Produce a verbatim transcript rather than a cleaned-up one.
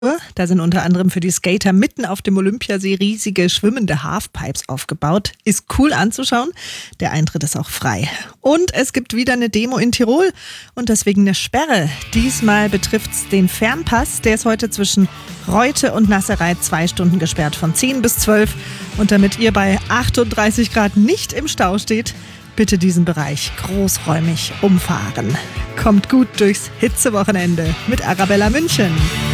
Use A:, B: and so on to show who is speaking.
A: Da sind unter anderem für die Skater mitten auf dem Olympiasee riesige schwimmende Halfpipes aufgebaut. Ist cool anzuschauen. Der Eintritt ist auch frei. Und es gibt wieder eine Demo in Tirol und deswegen eine Sperre. Diesmal betrifft es den Fernpass. Der ist heute zwischen Reute und Nasserei zwei Stunden gesperrt von zehn bis zwölf. Und damit ihr bei achtunddreißig Grad nicht im Stau steht, bitte diesen Bereich großräumig umfahren. Kommt gut durchs Hitzewochenende mit Arabella München.